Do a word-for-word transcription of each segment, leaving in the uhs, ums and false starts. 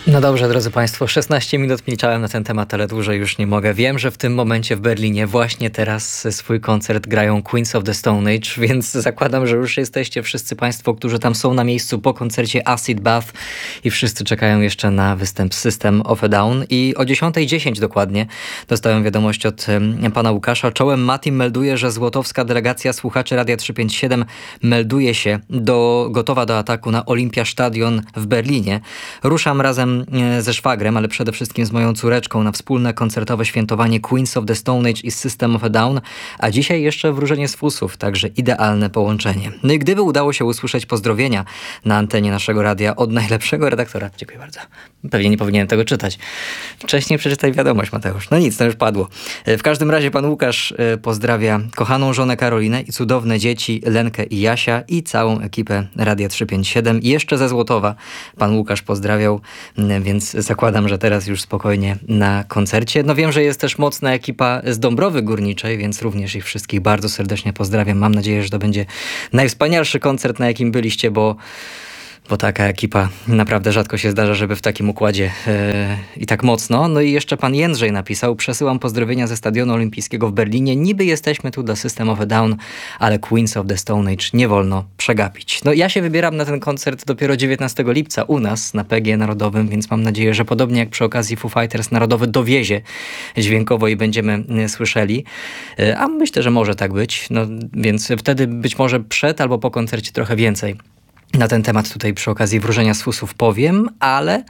No dobrze, drodzy Państwo, szesnaście minut milczałem na ten temat, ale dłużej już nie mogę. Wiem, że w tym momencie w Berlinie właśnie teraz swój koncert grają Queens of the Stone Age, więc zakładam, że już jesteście wszyscy Państwo, którzy tam są na miejscu po koncercie Acid Bath i wszyscy czekają jeszcze na występ System of a Down. I o dziesiąta dziesięć dokładnie dostałem wiadomość od um, pana Łukasza. Czołem Matim melduje, że złotowska delegacja słuchaczy Radia trzysta pięćdziesiąt siedem melduje się do, gotowa do ataku na Olympia Stadion w Berlinie. Ruszam razem ze szwagrem, ale przede wszystkim z moją córeczką na wspólne koncertowe świętowanie Queens of the Stone Age i System of a Down, a dzisiaj jeszcze wróżenie z fusów, także idealne połączenie. No i gdyby udało się usłyszeć pozdrowienia na antenie naszego radia od najlepszego redaktora, dziękuję bardzo, pewnie nie powinienem tego czytać. Wcześniej przeczytaj wiadomość, Mateusz. No nic, to już padło. W każdym razie pan Łukasz pozdrawia kochaną żonę Karolinę i cudowne dzieci Lenkę i Jasia i całą ekipę Radia trzysta pięćdziesiąt siedem i jeszcze ze Złotowa pan Łukasz pozdrawiał, więc zakładam, że teraz już spokojnie na koncercie. No wiem, że jest też mocna ekipa z Dąbrowy Górniczej, więc również ich wszystkich bardzo serdecznie pozdrawiam. Mam nadzieję, że to będzie najwspanialszy koncert, na jakim byliście, bo Bo taka ekipa naprawdę rzadko się zdarza, żeby w takim układzie yy, i tak mocno. No i jeszcze pan Jędrzej napisał: przesyłam pozdrowienia ze Stadionu Olimpijskiego w Berlinie. Niby jesteśmy tu do System of a Down, ale Queens of the Stone Age nie wolno przegapić. No ja się wybieram na ten koncert dopiero dziewiętnastego lipca u nas na P G Narodowym, więc mam nadzieję, że podobnie jak przy okazji Foo Fighters Narodowy dowiezie dźwiękowo i będziemy yy, słyszeli. Yy, a myślę, że może tak być. No więc wtedy być może przed albo po koncercie trochę więcej na ten temat tutaj przy okazji wróżenia z fusów powiem, ale,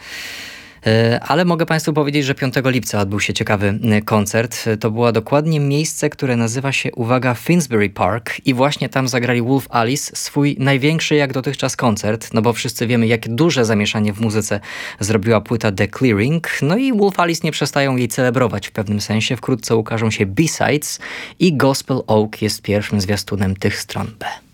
ale mogę Państwu powiedzieć, że piątego lipca odbył się ciekawy koncert. To było dokładnie miejsce, które nazywa się, uwaga, Finsbury Park i właśnie tam zagrali Wolf Alice swój największy jak dotychczas koncert, no bo wszyscy wiemy, jakie duże zamieszanie w muzyce zrobiła płyta The Clearing, no i Wolf Alice nie przestają jej celebrować w pewnym sensie. Wkrótce ukażą się B-Sides i Gospel Oak jest pierwszym zwiastunem tych stron B.